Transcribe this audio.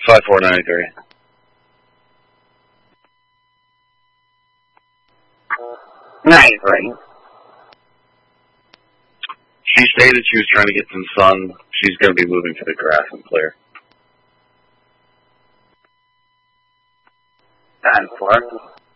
5493. She stated she was trying to get some sun. She's going to be moving to the grass and clear. 10-4.